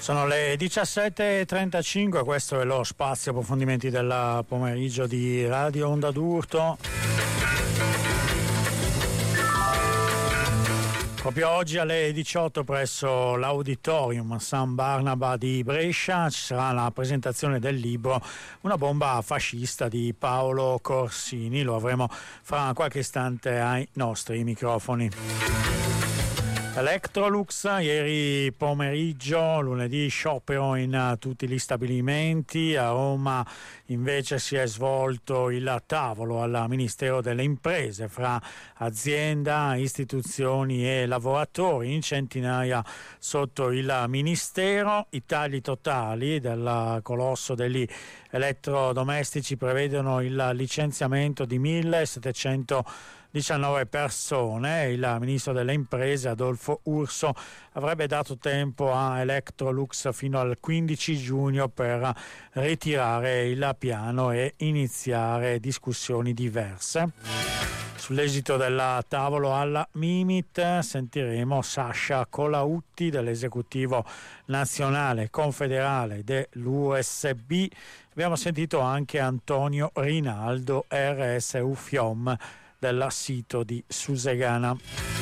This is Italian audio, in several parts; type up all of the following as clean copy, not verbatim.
Sono le 17:35, questo è lo spazio approfondimenti del pomeriggio di Radio Onda d'Urto. Proprio oggi alle 18 presso l'Auditorium San Barnaba di Brescia ci sarà la presentazione del libro Una bomba fascista di Paolo Corsini. Lo avremo fra qualche istante ai nostri microfoni. Electrolux, ieri pomeriggio, lunedì, sciopero in tutti gli stabilimenti. A Roma invece si è svolto il tavolo al Ministero delle Imprese fra azienda, istituzioni e lavoratori. In centinaia sotto il Ministero. I tagli totali del colosso degli elettrodomestici prevedono il licenziamento di 1.719 persone. Il ministro delle Imprese Adolfo Urso avrebbe dato tempo a Electrolux fino al 15 giugno per ritirare il piano e iniziare discussioni diverse. Sull'esito del tavolo alla Mimit sentiremo Sasha Colautti dell'esecutivo nazionale confederale dell'USB. Abbiamo sentito anche Antonio Rinaldo, RSU FIOM del sito di Susegana.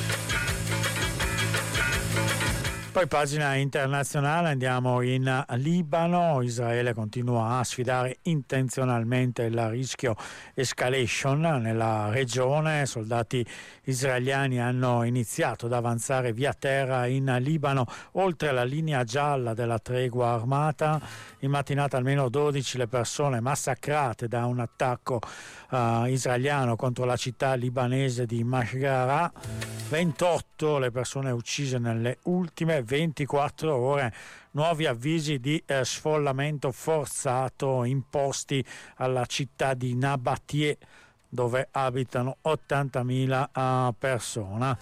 Poi pagina internazionale, andiamo in Libano. Israele continua a sfidare intenzionalmente il rischio escalation nella regione. Soldati israeliani hanno iniziato ad avanzare via terra in Libano oltre la linea gialla della tregua armata. In mattinata almeno 12 le persone massacrate da un attacco israeliano contro la città libanese di Mashgara. 28 le persone uccise nelle ultime 24 ore. Nuovi avvisi di sfollamento forzato imposti alla città di Nabatie, dove abitano 80.000 persone.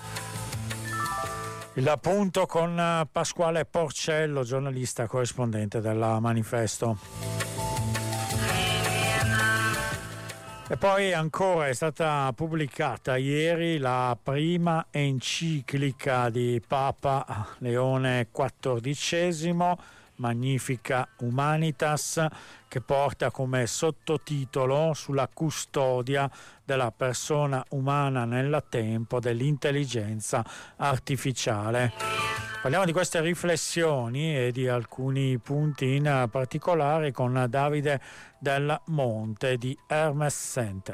Il punto con Pasquale Porcello, giornalista corrispondente della Manifesto. E poi ancora è stata pubblicata ieri la prima enciclica di Papa Leone XIV, Magnifica Humanitas, che porta come sottotitolo sulla custodia della persona umana nel tempo dell'intelligenza artificiale. Parliamo di queste riflessioni e di alcuni punti in particolare con Davide Del Monte di Hermes Center.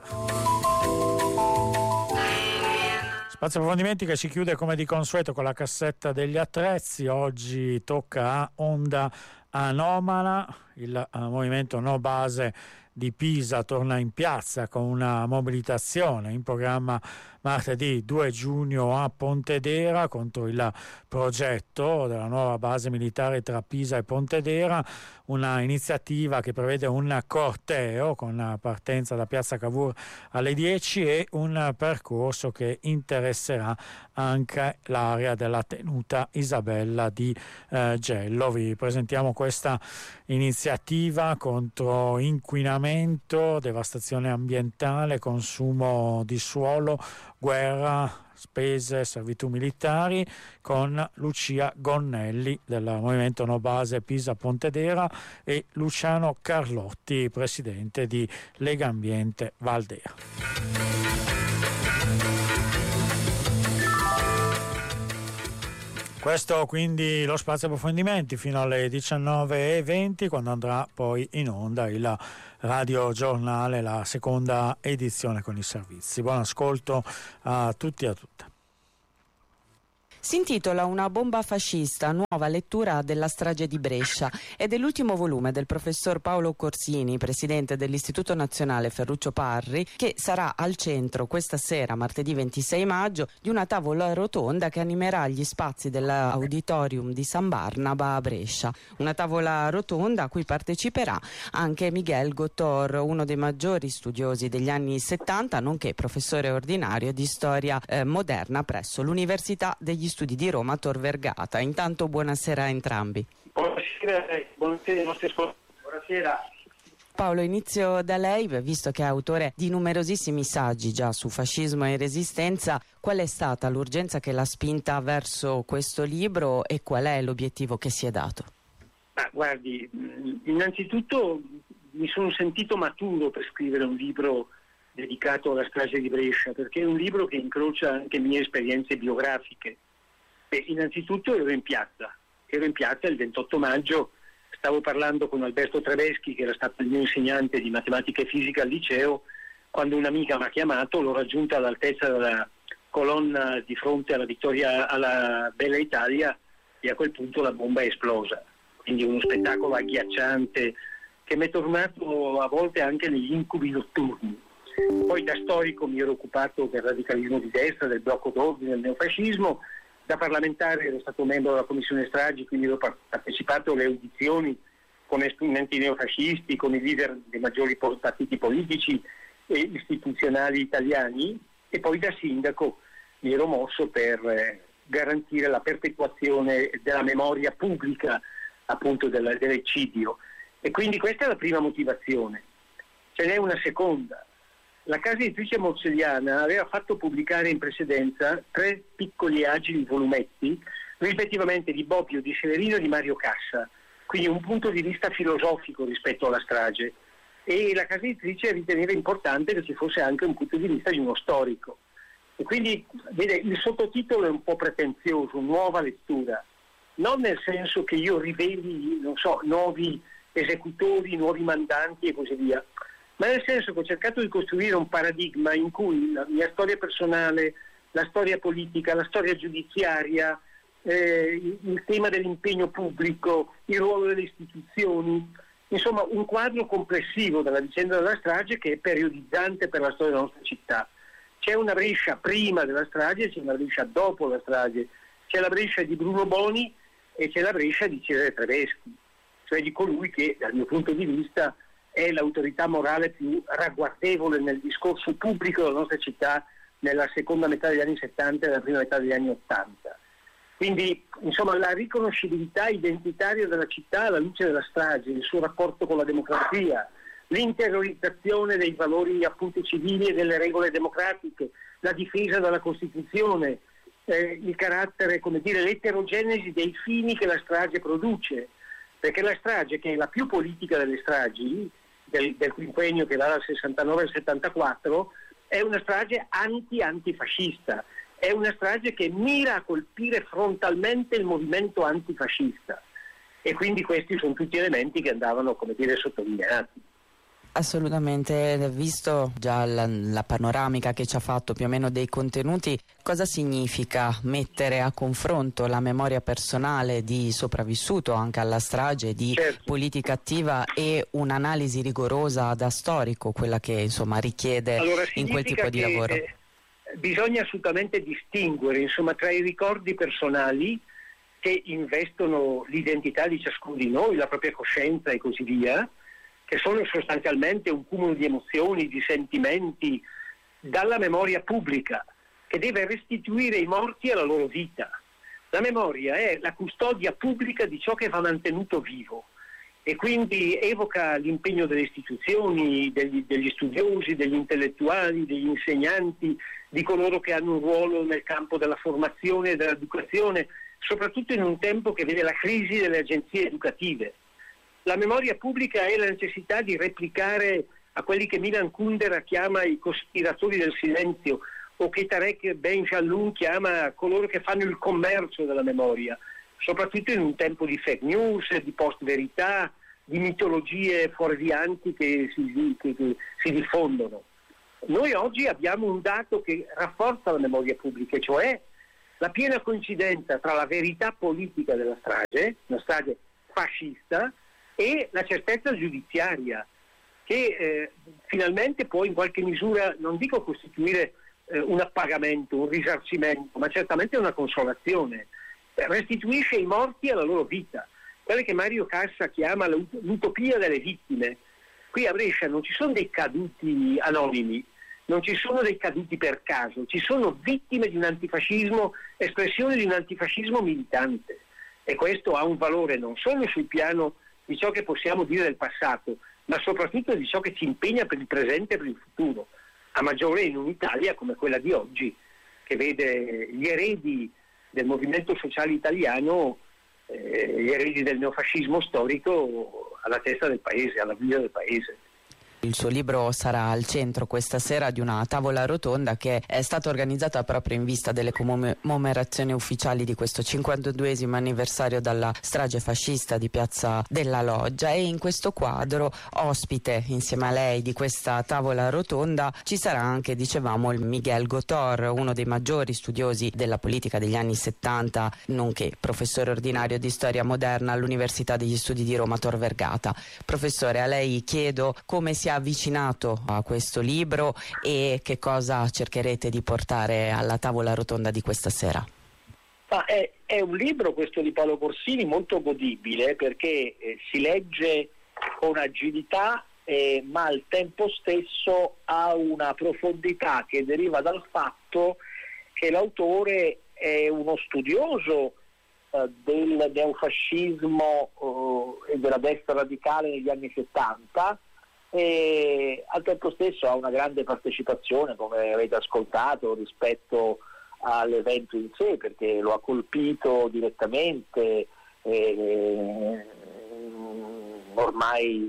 Spazio approfondimenti che si chiude come di consueto con la cassetta degli attrezzi. Oggi tocca a Onda Anomala. Il movimento No Base di Pisa torna in piazza con una mobilitazione in programma martedì 2 giugno a Pontedera contro il progetto della nuova base militare tra Pisa e Pontedera, una iniziativa che prevede un corteo con partenza da Piazza Cavour alle 10 e un percorso che interesserà anche l'area della tenuta Isabella di Gello. Vi presentiamo questa iniziativa contro inquinamento, devastazione ambientale, consumo di suolo, guerra, spese, servitù militari, con Lucia Gonnelli del Movimento No Base Pisa Pontedera e Luciano Carlotti, presidente di Lega Ambiente Valdea. Questo quindi lo spazio approfondimenti fino alle 19:20, quando andrà poi in onda il Radio Giornale, la seconda edizione con i servizi. Buon ascolto a tutti e a tutte. Si intitola Una bomba fascista, nuova lettura della strage di Brescia, ed è l'ultimo volume del professor Paolo Corsini, presidente dell'Istituto Nazionale Ferruccio Parri, che sarà al centro questa sera, martedì 26 maggio, di una tavola rotonda che animerà gli spazi dell'Auditorium di San Barnaba a Brescia. Una tavola rotonda a cui parteciperà anche Miguel Gottor, uno dei maggiori studiosi degli anni 70, nonché professore ordinario di storia moderna presso l'Università degli Studi di Roma Tor Vergata. Intanto buonasera a entrambi. Buonasera ai nostri ascoltatori. Buonasera. Paolo, inizio da lei, visto che è autore di numerosissimi saggi già su fascismo e resistenza. Qual è stata l'urgenza che l'ha spinta verso questo libro e qual è l'obiettivo che si è dato? Ma guardi, innanzitutto mi sono sentito maturo per scrivere un libro dedicato alla strage di Brescia, perché è un libro che incrocia anche mie esperienze biografiche. Innanzitutto ero in piazza il 28 maggio, stavo parlando con Alberto Traveschi, che era stato il mio insegnante di matematica e fisica al liceo, quando un'amica mi ha chiamato, l'ho raggiunta all'altezza della colonna di fronte alla Vittoria, alla Bella Italia, e a quel punto la bomba è esplosa. Quindi uno spettacolo agghiacciante che mi è tornato a volte anche negli incubi notturni. Poi da storico mi ero occupato del radicalismo di destra, del blocco d'ordine, del neofascismo. Da parlamentare ero stato membro della commissione stragi, quindi ho partecipato alle audizioni con esponenti neofascisti, con i leader dei maggiori partiti politici e istituzionali italiani, e poi da sindaco mi ero mosso per garantire la perpetuazione della memoria pubblica appunto dell'eccidio. E quindi questa è la prima motivazione. Ce n'è una seconda. La casa editrice Morselliana aveva fatto pubblicare in precedenza 3 piccoli e agili volumetti, rispettivamente di Bobbio, di Severino e di Mario Cassa, quindi un punto di vista filosofico rispetto alla strage. E la casa editrice riteneva importante che ci fosse anche un punto di vista di uno storico. E quindi, vede, il sottotitolo è un po' pretenzioso, nuova lettura, non nel senso che io riveli, nuovi esecutori, nuovi mandanti e così via, ma nel senso che ho cercato di costruire un paradigma in cui la mia storia personale, la storia politica, la storia giudiziaria, il tema dell'impegno pubblico, il ruolo delle istituzioni, insomma un quadro complessivo della vicenda della strage che è periodizzante per la storia della nostra città. C'è una Brescia prima della strage, c'è una Brescia dopo la strage, c'è la Brescia di Bruno Boni e c'è la Brescia di Cesare Traveschi, cioè di colui che dal mio punto di vista è l'autorità morale più ragguardevole nel discorso pubblico della nostra città nella seconda metà degli anni 70 e nella prima metà degli anni 80. Quindi, insomma, la riconoscibilità identitaria della città alla luce della strage, il suo rapporto con la democrazia, l'interiorizzazione dei valori appunto civili e delle regole democratiche, la difesa della Costituzione, il carattere, come dire, l'eterogenesi dei fini che la strage produce, perché la strage, che è la più politica delle stragi, del quinquennio che va dal 69 al 74, è una strage antifascista, è una strage che mira a colpire frontalmente il movimento antifascista, e quindi questi sono tutti elementi che andavano, come dire, sottolineati. Assolutamente, visto già la panoramica che ci ha fatto più o meno dei contenuti, cosa significa mettere a confronto la memoria personale di sopravvissuto anche alla strage, di politica attiva, e un'analisi rigorosa da storico, quella che insomma richiede in quel tipo di lavoro? Bisogna assolutamente distinguere insomma tra i ricordi personali che investono l'identità di ciascuno di noi, la propria coscienza e così via, che sono sostanzialmente un cumulo di emozioni, di sentimenti, dalla memoria pubblica, che deve restituire i morti alla loro vita. La memoria è la custodia pubblica di ciò che va mantenuto vivo, e quindi evoca l'impegno delle istituzioni, degli studiosi, degli intellettuali, degli insegnanti, di coloro che hanno un ruolo nel campo della formazione e dell'educazione, soprattutto in un tempo che vede la crisi delle agenzie educative. La memoria pubblica è la necessità di replicare a quelli che Milan Kundera chiama i cospiratori del silenzio, o che Tarek Ben Jalloun chiama coloro che fanno il commercio della memoria, soprattutto in un tempo di fake news, di post-verità, di mitologie fuorvianti che si diffondono. Noi oggi abbiamo un dato che rafforza la memoria pubblica, cioè la piena coincidenza tra la verità politica della strage, una strage fascista, e la certezza giudiziaria, che finalmente può in qualche misura, non dico costituire un appagamento, un risarcimento, ma certamente una consolazione. Restituisce i morti alla loro vita, quella che Mario Cassa chiama l'utopia delle vittime. Qui a Brescia non ci sono dei caduti anonimi, non ci sono dei caduti per caso, ci sono vittime di un antifascismo, espressione di un antifascismo militante, e questo ha un valore non solo sul piano di ciò che possiamo dire del passato, ma soprattutto di ciò che ci impegna per il presente e per il futuro, a maggiore in un'Italia come quella di oggi, che vede gli eredi del movimento sociale italiano gli eredi del neofascismo storico alla testa del paese, alla guida del paese. Il suo libro sarà al centro questa sera di una tavola rotonda che è stata organizzata proprio in vista delle commemorazioni ufficiali di questo 52esimo anniversario dalla strage fascista di Piazza della Loggia, e in questo quadro ospite insieme a lei di questa tavola rotonda ci sarà anche, dicevamo, il Miguel Gotor, uno dei maggiori studiosi della politica degli anni 70, nonché professore ordinario di storia moderna all'Università degli Studi di Roma Tor Vergata. Professore, a lei chiedo come si è avvicinato a questo libro e che cosa cercherete di portare alla tavola rotonda di questa sera. È un libro, questo di Paolo Corsini, molto godibile perché si legge con agilità, ma al tempo stesso ha una profondità che deriva dal fatto che l'autore è uno studioso del neofascismo e della destra radicale negli anni 70, e al tempo stesso ha una grande partecipazione, come avete ascoltato, rispetto all'evento in sé, perché lo ha colpito direttamente ormai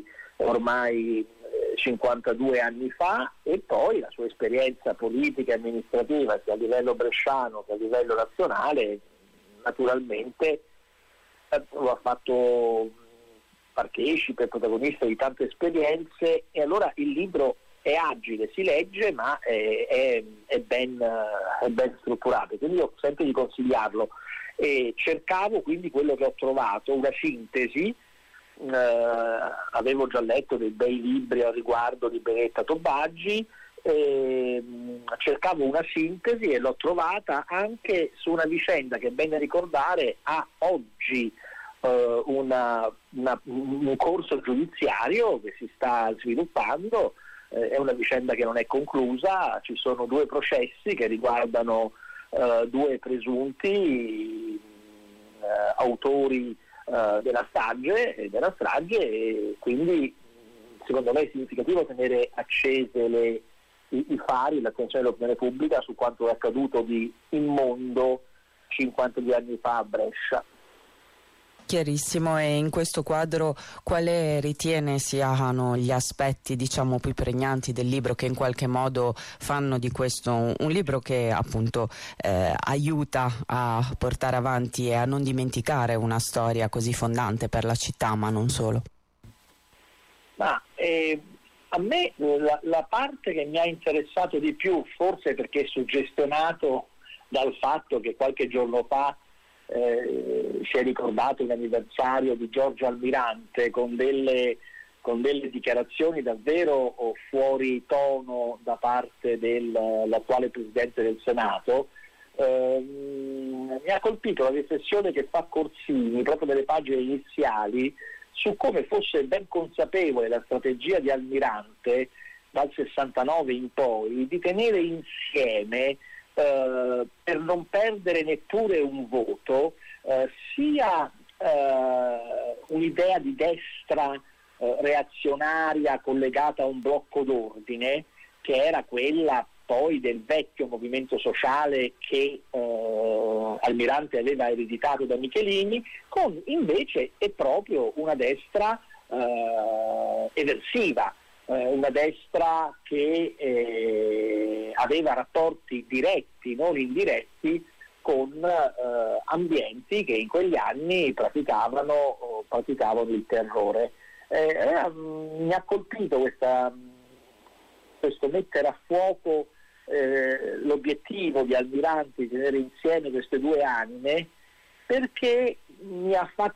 52 anni fa, e poi la sua esperienza politica e amministrativa sia a livello bresciano che a livello nazionale naturalmente lo ha fatto partecipe, protagonista di tante esperienze, e allora il libro è agile, si legge, ma è ben strutturato, quindi io sento di consigliarlo. E cercavo quindi quello che ho trovato, una sintesi. Avevo già letto dei bei libri al riguardo di Benedetta Tobaggi, cercavo una sintesi e l'ho trovata anche su una vicenda che è bene ricordare ha oggi un corso giudiziario che si sta sviluppando. È una vicenda che non è conclusa, ci sono 2 processi che riguardano 2 presunti autori della strage, e quindi secondo me è significativo tenere accese i fari, l'attenzione dell'opinione pubblica su quanto è accaduto di immondo 52 anni fa a Brescia. Chiarissimo. E in questo quadro quale ritiene siano gli aspetti, diciamo, più pregnanti del libro, che in qualche modo fanno di questo un libro che appunto aiuta a portare avanti e a non dimenticare una storia così fondante per la città, ma non solo? A me la parte che mi ha interessato di più, forse perché è suggestionato dal fatto che qualche giorno fa si è ricordato l'anniversario di Giorgio Almirante con delle dichiarazioni davvero fuori tono da parte dell'attuale Presidente del Senato. Mi ha colpito la riflessione che fa Corsini proprio nelle pagine iniziali su come fosse ben consapevole la strategia di Almirante dal 69 in poi di tenere insieme, per non perdere neppure un voto, sia un'idea di destra reazionaria collegata a un blocco d'ordine, che era quella poi del vecchio movimento sociale che Almirante aveva ereditato da Michelini, con invece è proprio una destra eversiva, una destra che aveva rapporti diretti, non indiretti, con ambienti che in quegli anni praticavano il terrore. Mi ha colpito questo mettere a fuoco l'obiettivo di Almirante di tenere insieme queste 2 anime, perché mi ha fatto